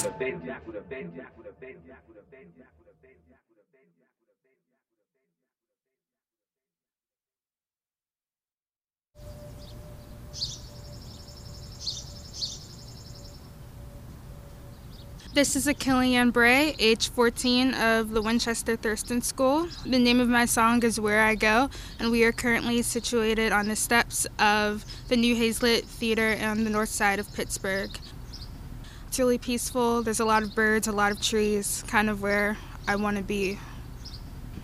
This is Achillean Bray, age 14 of the Winchester Thurston School. The name of my song is Where I Go, and we are currently situated on the steps of the New Hazlitt Theater on the north side of Pittsburgh. It's really peaceful. There's a lot of birds, a lot of trees, kind of where I want to be